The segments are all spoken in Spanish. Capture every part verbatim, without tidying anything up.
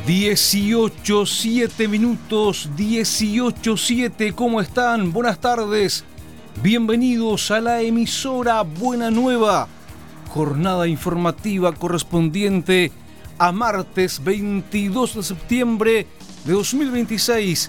dieciocho, siete minutos, dieciocho, siete, ¿cómo están? Buenas tardes, bienvenidos a la emisora Buena Nueva, jornada informativa correspondiente a martes veintidós de septiembre de dos mil veintiséis.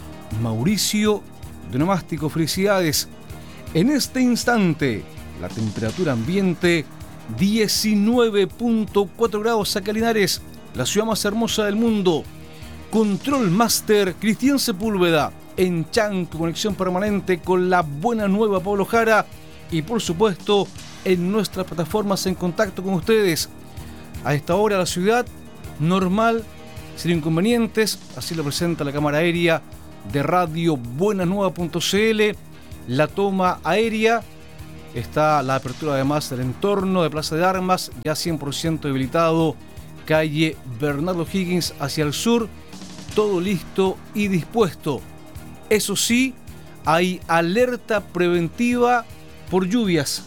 Mauricio de Nomástico, felicidades. En este instante, la temperatura ambiente diecinueve punto cuatro grados acá en Linares, la ciudad más hermosa del mundo. Control Master Cristian Sepúlveda, en Chanco, conexión permanente con la Buena Nueva Pablo Jara y por supuesto en nuestras plataformas en contacto con ustedes. A esta hora la ciudad normal, sin inconvenientes, así lo presenta la cámara aérea de radio buenanueva punto c l. La toma aérea, está la apertura además del entorno de Plaza de Armas, ya cien por ciento habilitado, calle Bernardo Higgins hacia el sur, todo listo y dispuesto. Eso sí, hay alerta preventiva por lluvias.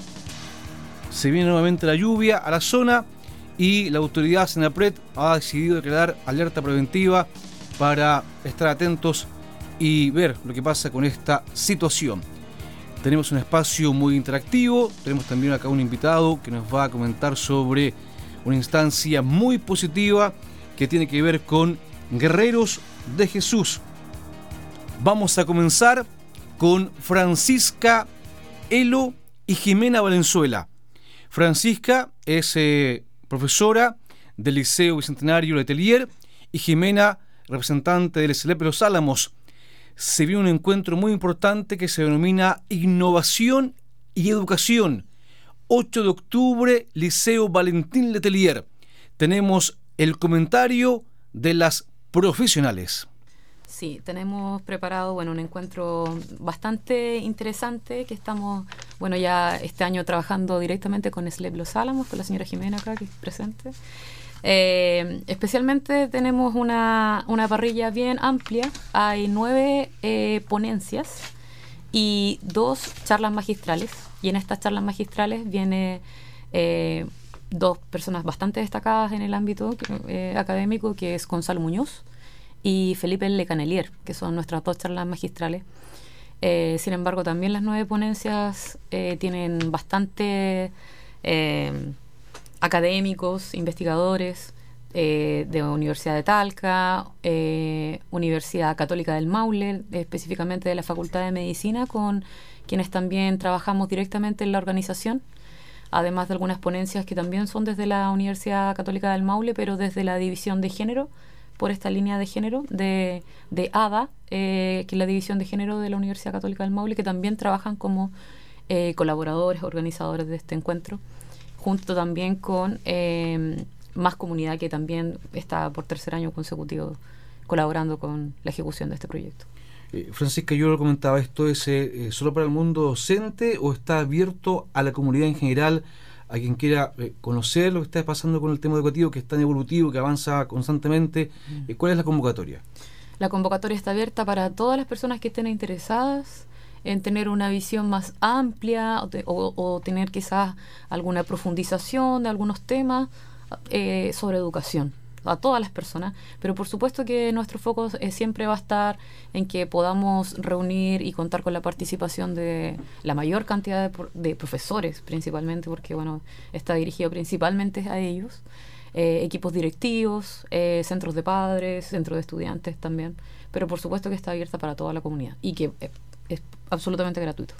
Se viene nuevamente la lluvia a la zona y la autoridad Senapred ha decidido declarar alerta preventiva para estar atentos y ver lo que pasa con esta situación. Tenemos un espacio muy interactivo, tenemos también acá un invitado que nos va a comentar sobre una instancia muy positiva que tiene que ver con Guerreros de Jesús. Vamos a comenzar con Francisca Elo y Jimena Valenzuela. Francisca es eh, profesora del Liceo Bicentenario Letelier y Jimena, representante del S L P Los Álamos. Se viene un encuentro muy importante que se denomina Innovación y Educación. ocho de octubre, Liceo Valentín Letelier. Tenemos el comentario de las profesionales. Sí, tenemos preparado bueno, un encuentro bastante interesante que estamos bueno ya este año trabajando directamente con S L E P Los Álamos, con la señora Jimena acá que es presente. Eh, especialmente tenemos una, una parrilla bien amplia, hay nueve eh, ponencias y dos charlas magistrales, y en estas charlas magistrales viene eh, dos personas bastante destacadas en el ámbito eh, académico, que es Gonzalo Muñoz y Felipe Lecanelier, que son nuestras dos charlas magistrales. Eh, sin embargo, también las nueve ponencias eh, tienen bastante eh, académicos, investigadores eh, de la Universidad de Talca, eh, Universidad Católica del Maule, específicamente de la Facultad de Medicina, con quienes también trabajamos directamente en la organización, además de algunas ponencias que también son desde la Universidad Católica del Maule, pero desde la División de Género, por esta línea de género de, de A D A, eh, que es la División de Género de la Universidad Católica del Maule, que también trabajan como eh, colaboradores, organizadores de este encuentro, junto también con eh, Más Comunidad, que también está por tercer año consecutivo colaborando con la ejecución de este proyecto. Eh, Francisca, yo lo comentaba, ¿esto es eh, solo para el mundo docente o está abierto a la comunidad en general, a quien quiera eh, conocer lo que está pasando con el tema educativo, que es tan evolutivo, que avanza constantemente? Mm. Eh, ¿Cuál es la convocatoria? La convocatoria está abierta para todas las personas que estén interesadas en tener una visión más amplia o, te, o, o tener quizás alguna profundización de algunos temas eh, sobre educación, a todas las personas, pero por supuesto que nuestro foco eh, siempre va a estar en que podamos reunir y contar con la participación de la mayor cantidad de, de profesores, principalmente porque bueno está dirigido principalmente a ellos, eh, equipos directivos, eh, centros de padres, centros de estudiantes también, pero por supuesto que está abierta para toda la comunidad y que eh, es absolutamente gratuito.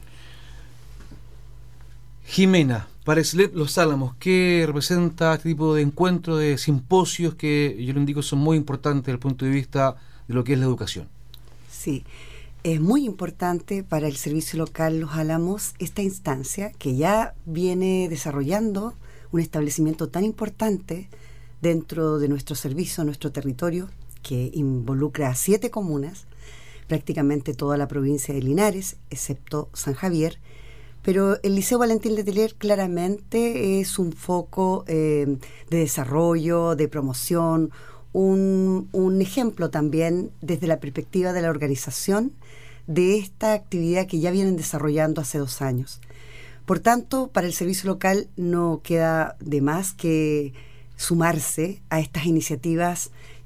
Jimena, para S L E P Los Álamos, ¿qué representa este tipo de encuentros, de simposios que yo le indico son muy importantes desde el punto de vista de lo que es la educación? Sí, es muy importante para el Servicio Local Los Álamos esta instancia que ya viene desarrollando un establecimiento tan importante dentro de nuestro servicio, nuestro territorio, que involucra a siete comunas, prácticamente toda la provincia de Linares, excepto San Javier, pero el Liceo Valentín Letelier claramente es un foco eh, de desarrollo, de promoción, un, un ejemplo también desde la perspectiva de la organización de esta actividad que ya vienen desarrollando hace dos años. Por tanto, para el servicio local no queda de más que sumarse a estas iniciativas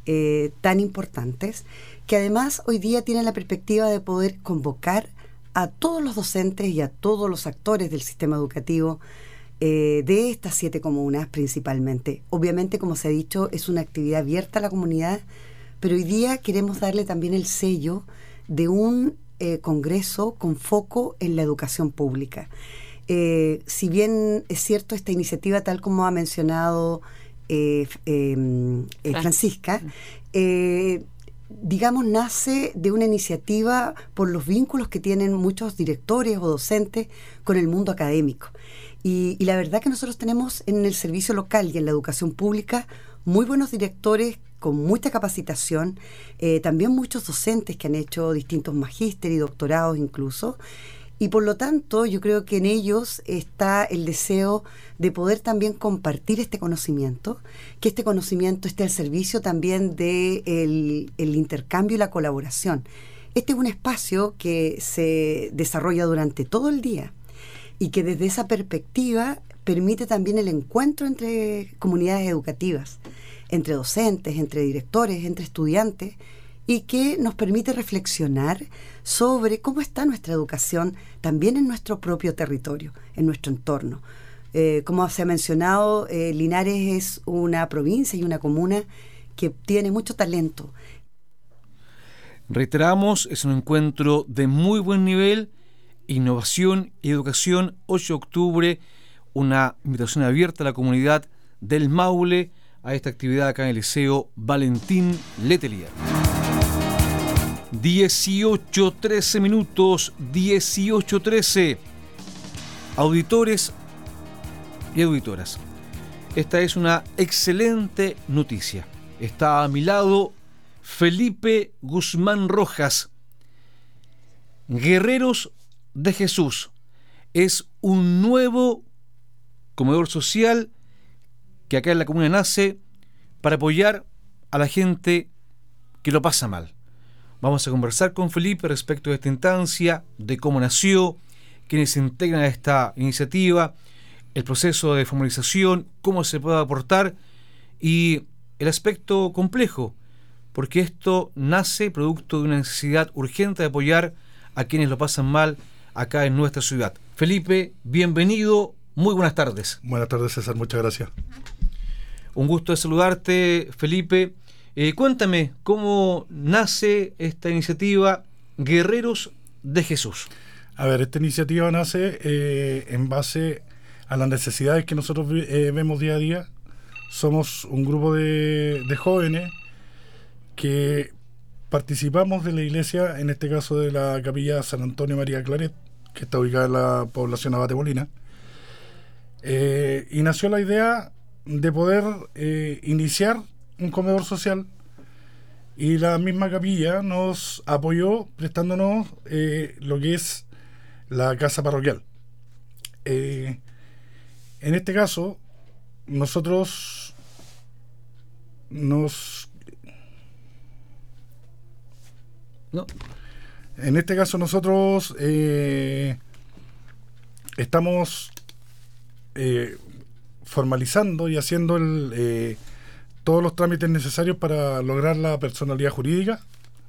eh, tan importantes, que además hoy día tienen la perspectiva de poder convocar a todos los docentes y a todos los actores del sistema educativo eh, de estas siete comunas principalmente. Obviamente, como se ha dicho, es una actividad abierta a la comunidad, pero hoy día queremos darle también el sello de un eh, congreso con foco en la educación pública. Eh, si bien es cierto, esta iniciativa, tal como ha mencionado eh, eh, eh, Francisca, eh, digamos, nace de una iniciativa por los vínculos que tienen muchos directores o docentes con el mundo académico. Y, y la verdad que nosotros tenemos en el servicio local y en la educación pública muy buenos directores con mucha capacitación, eh, también muchos docentes que han hecho distintos magíster y doctorados incluso. Y por lo tanto, yo creo que en ellos está el deseo de poder también compartir este conocimiento, que este conocimiento esté al servicio también del de el intercambio y la colaboración. Este es un espacio que se desarrolla durante todo el día y que desde esa perspectiva permite también el encuentro entre comunidades educativas, entre docentes, entre directores, entre estudiantes, y que nos permite reflexionar sobre cómo está nuestra educación también en nuestro propio territorio, en nuestro entorno. Eh, como se ha mencionado, eh, Linares es una provincia y una comuna que tiene mucho talento. Reiteramos, es un encuentro de muy buen nivel, innovación y educación, ocho de octubre, una invitación abierta a la comunidad del Maule a esta actividad acá en el Liceo Valentín Letelier. dieciocho trece minutos, dieciocho trece. Auditores y auditoras, esta es una excelente noticia. Está a mi lado Felipe Guzmán Rojas. Guerreros de Jesús es un nuevo comedor social que acá en la comuna nace para apoyar a la gente que lo pasa mal. Vamos a conversar con Felipe respecto de esta instancia, de cómo nació, quiénes se integran a esta iniciativa, el proceso de formalización, cómo se puede aportar y el aspecto complejo, porque esto nace producto de una necesidad urgente de apoyar a quienes lo pasan mal acá en nuestra ciudad. Felipe, bienvenido, muy buenas tardes. Buenas tardes, César, muchas gracias. Un gusto de saludarte, Felipe. Eh, cuéntame, ¿cómo nace esta iniciativa Guerreros de Jesús? A ver, esta iniciativa nace eh, en base a las necesidades que nosotros eh, vemos día a día. Somos un grupo de, de jóvenes que participamos de la iglesia, en este caso de la capilla San Antonio María Claret, que está ubicada en la población Abate Molina. Eh, y nació la idea de poder eh, iniciar un comedor social, y la misma capilla nos apoyó prestándonos eh, lo que es la casa parroquial. Eh, en este caso, nosotros nos... No. En este caso nosotros eh, estamos eh, formalizando y haciendo el... Eh, todos los trámites necesarios para lograr la personalidad jurídica.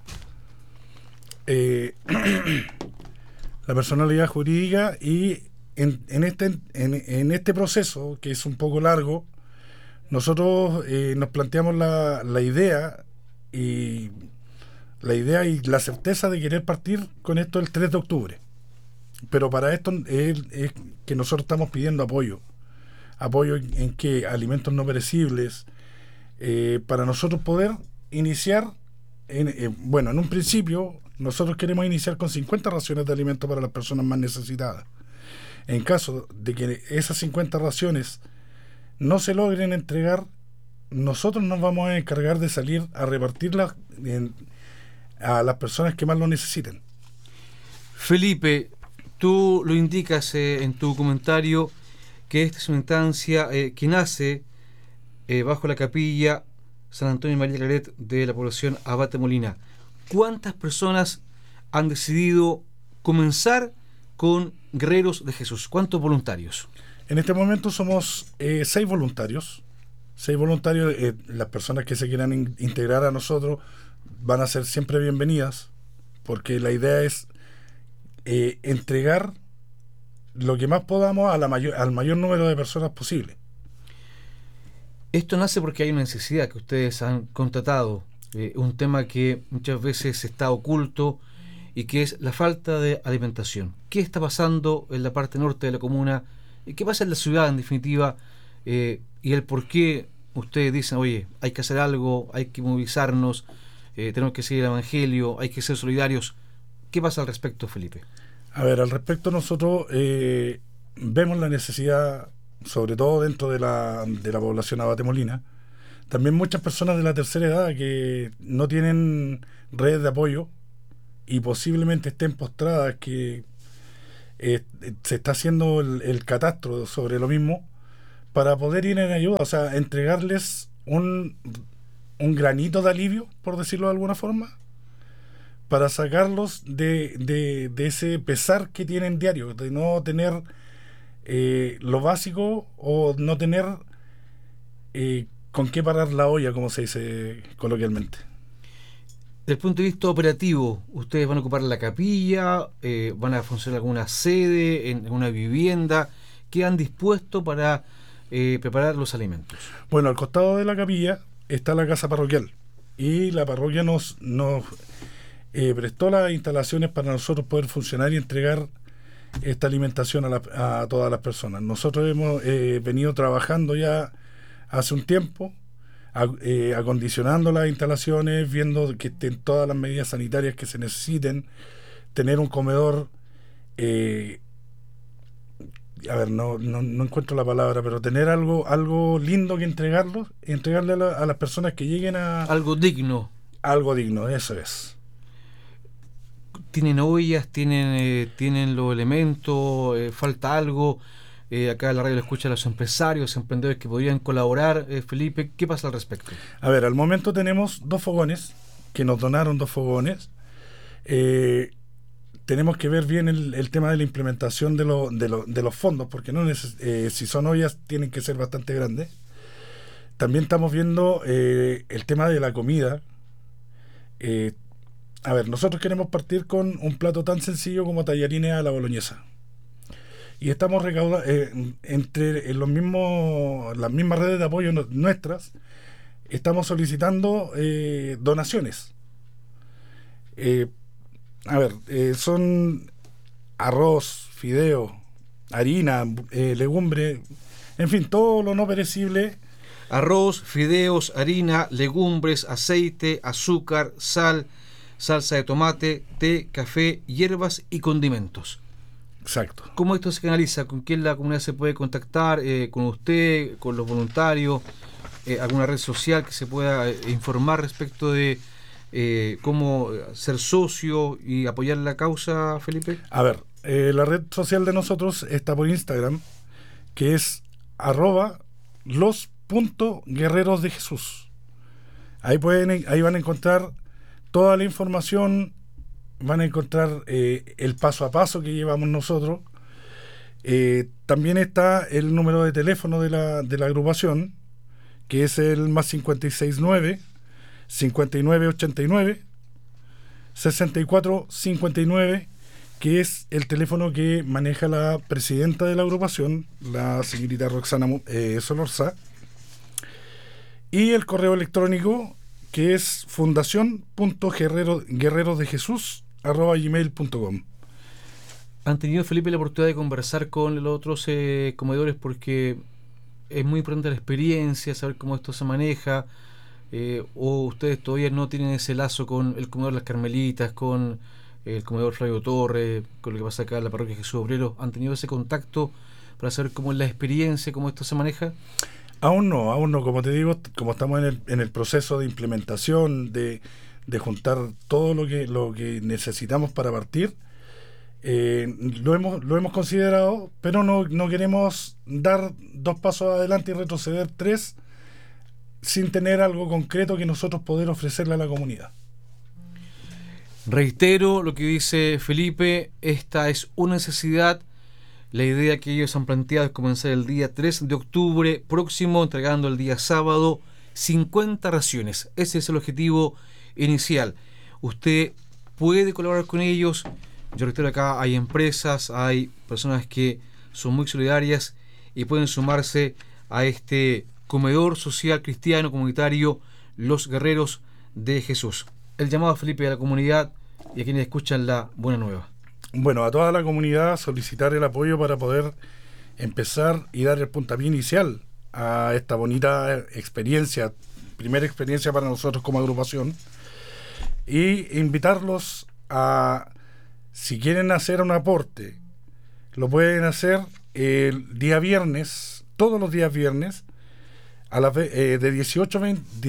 Eh, la personalidad jurídica y en, en, este, en, en este proceso, que es un poco largo, nosotros eh, nos planteamos la, la idea y la idea y la certeza de querer partir con esto el tres de octubre. Pero para esto es, es que nosotros estamos pidiendo apoyo. Apoyo en, en que alimentos no perecibles, Eh, para nosotros poder iniciar, en, eh, bueno, en un principio nosotros queremos iniciar con cincuenta raciones de alimentos para las personas más necesitadas. En caso de que esas cincuenta raciones no se logren entregar, nosotros nos vamos a encargar de salir a repartirlas en, a las personas que más lo necesiten. Felipe, tú lo indicas eh, en tu comentario que esta es una instancia eh, que nace Eh, bajo la capilla San Antonio María Claret de la población Abate Molina. ¿Cuántas personas han decidido comenzar con Guerreros de Jesús? ¿Cuántos voluntarios? En este momento somos eh, seis voluntarios seis voluntarios. Eh, las personas que se quieran in- integrar a nosotros van a ser siempre bienvenidas, porque la idea es eh, entregar lo que más podamos a la mayor, al mayor número de personas posible. Esto nace porque hay una necesidad que ustedes han contratado, eh, un tema que muchas veces está oculto y que es la falta de alimentación. ¿Qué está pasando en la parte norte de la comuna? ¿Y qué pasa en la ciudad, en definitiva? Eh, y el por qué ustedes dicen, oye, hay que hacer algo, hay que movilizarnos, eh, tenemos que seguir el Evangelio, hay que ser solidarios. ¿Qué pasa al respecto, Felipe? A ver, al respecto nosotros eh, vemos la necesidad, sobre todo dentro de la, de la población abatemolina, también muchas personas de la tercera edad que no tienen redes de apoyo y posiblemente estén postradas, que eh, se está haciendo el, el catastro sobre lo mismo, para poder ir en ayuda, o sea, entregarles un, un granito de alivio, por decirlo de alguna forma, para sacarlos de, de, de ese pesar que tienen diario, de no tener eh, lo básico o no tener eh, con qué parar la olla, como se dice coloquialmente. Desde el punto de vista operativo, ¿ustedes van a ocupar la capilla? Eh, ¿Van a funcionar alguna sede, en alguna vivienda? ¿Qué han dispuesto para eh, preparar los alimentos? Bueno, al costado de la capilla está la casa parroquial y la parroquia nos... nos Eh, prestó las instalaciones para nosotros poder funcionar y entregar esta alimentación a, la, a todas las personas. Nosotros hemos eh, venido trabajando ya hace un tiempo, a, eh, acondicionando las instalaciones, viendo que estén todas las medidas sanitarias que se necesiten, tener un comedor, eh, a ver, no, no, no encuentro la palabra, pero tener algo algo lindo que entregarlo, entregarle a, la, a las personas que lleguen a... Algo digno. Algo digno, eso es. ¿Tienen ollas? ¿Tienen, eh, tienen los elementos? Eh, ¿Falta algo? Eh, acá en la radio lo escuchan los empresarios, emprendedores que podrían colaborar. Eh, Felipe, ¿qué pasa al respecto? A ver, al momento tenemos dos fogones, que nos donaron dos fogones. Eh, tenemos que ver bien el, el tema de la implementación de, lo, de, lo, de los fondos, porque no neces- eh, si son ollas tienen que ser bastante grandes. También estamos viendo eh, el tema de la comida. Eh, A ver, nosotros queremos partir con un plato tan sencillo como tallarines a la boloñesa. Y estamos recaudando, eh, entre los mismos, las mismas redes de apoyo no, nuestras, estamos solicitando eh, donaciones. Eh, a ver, eh, son arroz, fideo, harina, eh, legumbre, en fin, todo lo no perecible. Arroz, fideos, harina, legumbres, aceite, azúcar, sal, salsa de tomate, té, café, hierbas y condimentos. Exacto. ¿Cómo esto se canaliza? ¿Con quién la comunidad se puede contactar? Eh, ¿Con usted? ¿Con los voluntarios? Eh, ¿Alguna red social que se pueda eh, informar respecto de eh, cómo ser socio y apoyar la causa, Felipe? A ver, eh, la red social de nosotros está por Instagram, que es arroba los punto guerreros de Jesús. Ahí pueden, ahí van a encontrar toda la información, van a encontrar eh, el paso a paso que llevamos nosotros. Eh, también está el número de teléfono de la, de la agrupación, que es el más cincuenta y seis nueve, cincuenta y nueve ochenta y nueve, sesenta y cuatro cincuenta y nueve, que es el teléfono que maneja la presidenta de la agrupación, la señorita Roxana eh, Solorza, y el correo electrónico, que es fundación punto guerreros de jesús arroba gmail punto com. ¿Han tenido, Felipe, la oportunidad de conversar con los otros eh, comedores? Porque es muy importante la experiencia, saber cómo esto se maneja, eh, o ustedes todavía no tienen ese lazo con el comedor Las Carmelitas, con el comedor Flavio Torres, con lo que pasa acá en la parroquia Jesús Obrero. ¿Han tenido ese contacto para saber cómo es la experiencia, cómo esto se maneja? Aún no, aún no, como te digo, como estamos en el, en el proceso de implementación, de, de juntar todo lo que, lo que necesitamos para partir, eh, lo hemos, lo hemos considerado, pero no, no queremos dar dos pasos adelante y retroceder tres sin tener algo concreto que nosotros poder ofrecerle a la comunidad. Reitero lo que dice Felipe, esta es una necesidad. La idea que ellos han planteado es comenzar el día tres de octubre próximo, entregando el día sábado cincuenta raciones. Ese es el objetivo inicial. Usted puede colaborar con ellos. Yo reitero, acá hay empresas, hay personas que son muy solidarias y pueden sumarse a este comedor social cristiano comunitario Los Guerreros de Jesús. El llamado, Felipe, a la comunidad y a quienes escuchan la Buena Nueva. Bueno, a toda la comunidad solicitar el apoyo para poder empezar y dar el puntapié inicial a esta bonita experiencia, primera experiencia para nosotros como agrupación, y invitarlos a, si quieren hacer un aporte, lo pueden hacer el día viernes, todos los días viernes, a las eh, de dieciocho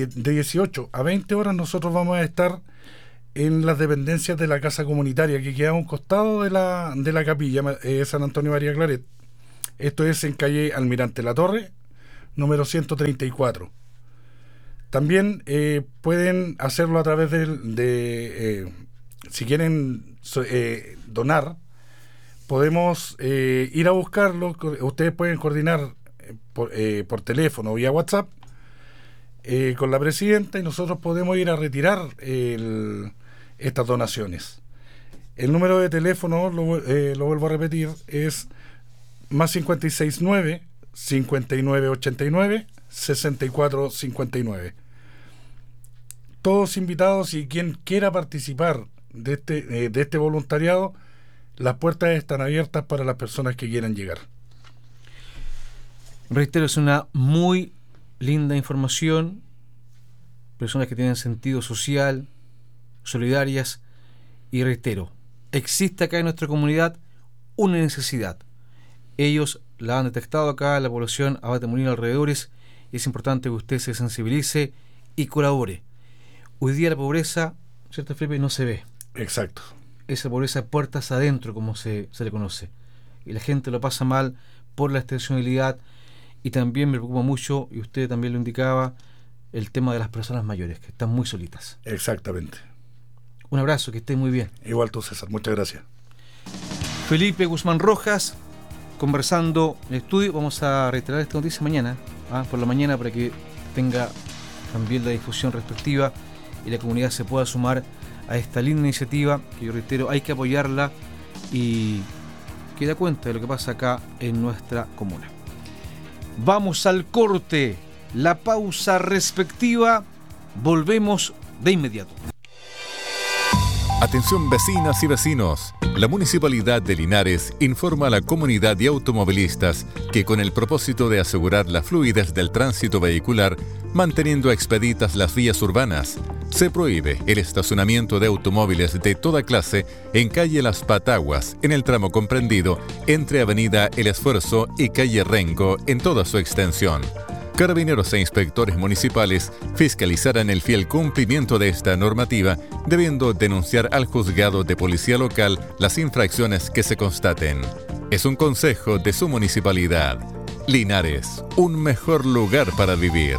a veinte horas nosotros vamos a estar en las dependencias de la casa comunitaria que queda a un costado de la, de la capilla eh, San Antonio María Claret. Esto es en calle Almirante La Torre, número ciento treinta y cuatro. También eh, pueden hacerlo a través de, de eh, si quieren eh, donar, podemos eh, ir a buscarlo. Ustedes pueden coordinar por, eh, por teléfono o vía WhatsApp eh, con la presidenta y nosotros podemos ir a retirar el, estas donaciones. El número de teléfono, lo, eh, lo vuelvo a repetir, es más cincuenta y seis nueve, cincuenta y nueve ochenta y nueve, sesenta y cuatro cincuenta y nueve. Todos invitados, y quien quiera participar de este, eh, de este voluntariado, las puertas están abiertas para las personas que quieran llegar. Reitero, es una muy linda información. Personas que tienen sentido social, solidarias, y reitero, existe acá en nuestra comunidad una necesidad. Ellos la han detectado acá en la población Abate Molino alrededores, y es importante que usted se sensibilice y colabore. Hoy día la pobreza, ¿cierto, Felipe?, no se ve. Exacto. Esa pobreza puertas adentro, como se, se le conoce. Y la gente lo pasa mal por la extensionalidad. Y también me preocupa mucho, y usted también lo indicaba, el tema de las personas mayores, que están muy solitas. Exactamente. Un abrazo, que esté muy bien. Igual tú, César. Muchas gracias. Felipe Guzmán Rojas, conversando en el estudio. Vamos a reiterar esta noticia mañana, ¿ah? por la mañana, para que tenga también la difusión respectiva y la comunidad se pueda sumar a esta linda iniciativa, que yo reitero, hay que apoyarla y que da cuenta de lo que pasa acá en nuestra comuna. Vamos al corte, la pausa respectiva, volvemos de inmediato. Atención vecinas y vecinos, la Municipalidad de Linares informa a la comunidad de automovilistas que con el propósito de asegurar la fluidez del tránsito vehicular, manteniendo expeditas las vías urbanas, se prohíbe el estacionamiento de automóviles de toda clase en calle Las Pataguas, en el tramo comprendido entre Avenida El Esfuerzo y calle Rengo en toda su extensión. Carabineros e inspectores municipales fiscalizarán el fiel cumplimiento de esta normativa, debiendo denunciar al juzgado de policía local las infracciones que se constaten. Es un consejo de su municipalidad. Linares, un mejor lugar para vivir.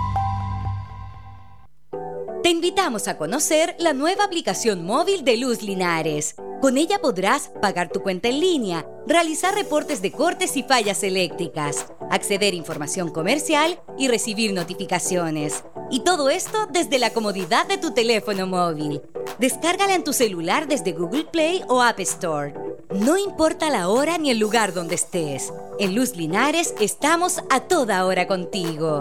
Te invitamos a conocer la nueva aplicación móvil de Luz Linares. Con ella podrás pagar tu cuenta en línea, realizar reportes de cortes y fallas eléctricas, acceder a información comercial y recibir notificaciones. Y todo esto desde la comodidad de tu teléfono móvil. Descárgala en tu celular desde Google Play o App Store. No importa la hora ni el lugar donde estés. En Luz Linares estamos a toda hora contigo.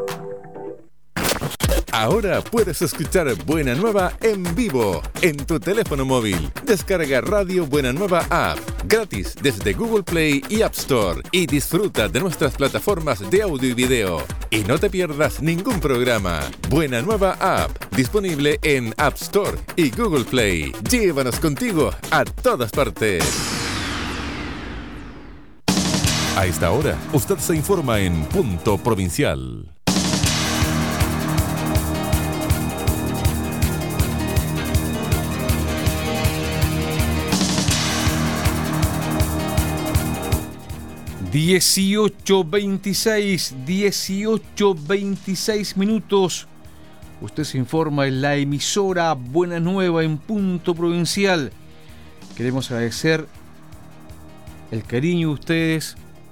Ahora puedes escuchar Buena Nueva en vivo en tu teléfono móvil. Descarga Radio Buena Nueva App gratis desde Google Play y App Store y disfruta de nuestras plataformas de audio y video. Y no te pierdas ningún programa. Buena Nueva App, disponible en App Store y Google Play. Llévanos contigo a todas partes. A esta hora, usted se informa en Punto Provincial. dieciocho veintiséis, dieciocho veintiséis minutos. Usted se informa en la emisora Buena Nueva en Punto Provincial. Queremos agradecer el cariño de ustedes,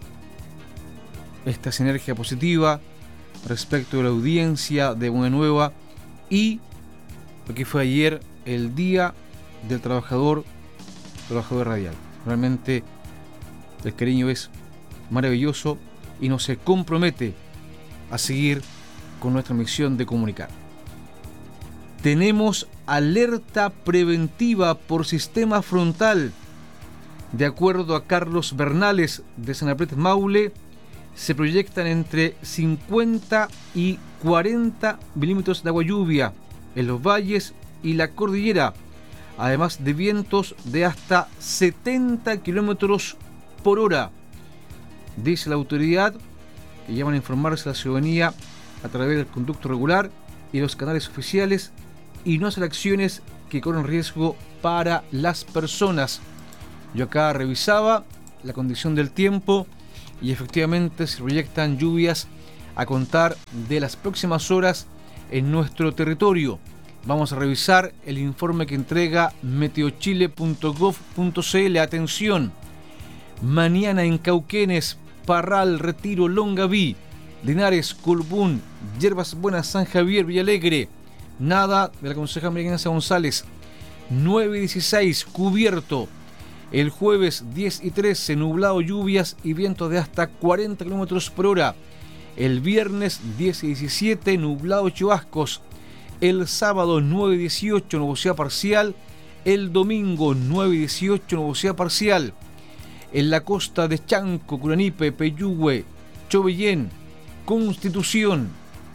esta sinergia positiva respecto de la audiencia de Buena Nueva y lo que fue ayer el Día del Trabajador, Trabajador Radial. Realmente el cariño es maravilloso y nos se compromete a seguir con nuestra misión de comunicar. Tenemos alerta preventiva por sistema frontal. De acuerdo a Carlos Bernales de Sanapret Maule, se proyectan entre cincuenta y cuarenta milímetros de agua lluvia en los valles y la cordillera, además de vientos de hasta setenta kilómetros por hora. Dice la autoridad que llaman a informarse a la ciudadanía a través del conducto regular y los canales oficiales y no hacer acciones que corren riesgo para las personas. Yo acá revisaba la condición del tiempo y efectivamente se proyectan lluvias a contar de las próximas horas en nuestro territorio. Vamos a revisar el informe que entrega meteochile punto gov punto cl. Atención, mañana en Cauquenes, Parral, Retiro, Longaví, Linares, Colbún, Yerbas Buenas, San Javier, Villalegre. Nada de la concejal María Ignacia González. nueve y dieciséis, cubierto. El jueves diez y trece, nublado, lluvias y vientos de hasta cuarenta kilómetros por hora. El viernes diez y diecisiete, nublado, chubascos. El sábado nueve y dieciocho, nubosidad parcial. El domingo nueve y dieciocho, nubosidad parcial. En la costa de Chanco, Curanipe, Peyúgue, Chobillén, Constitución.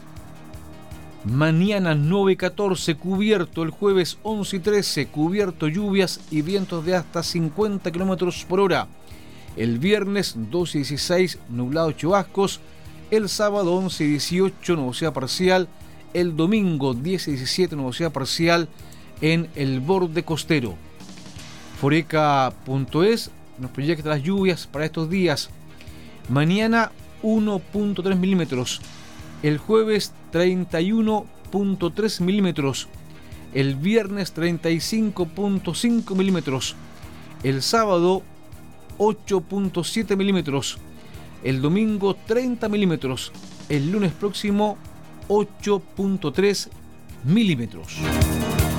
Mañana nueve y catorce, cubierto. El jueves once y trece, cubierto, lluvias y vientos de hasta cincuenta kilómetros por hora. El viernes doce y dieciséis, nublado, chubascos. El sábado once y dieciocho, nubosidad parcial. El domingo diez y diecisiete, nubosidad parcial en el borde costero. Foreca punto es nos proyecta las lluvias para estos días. Mañana uno punto tres milímetros. El jueves treinta y uno punto tres milímetros. El viernes treinta y cinco punto cinco milímetros. El sábado ocho punto siete milímetros. El domingo treinta milímetros. El lunes próximo ocho punto tres milímetros.